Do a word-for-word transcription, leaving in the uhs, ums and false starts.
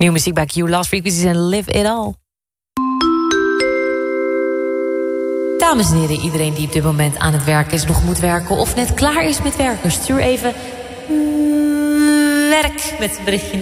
Nieuwe muziek bij Q, Last Frequencies en Live It All. Dames en heren, iedereen die op dit moment aan het werk is, nog moet werken of net klaar is met werken, stuur even mm, werk met een berichtje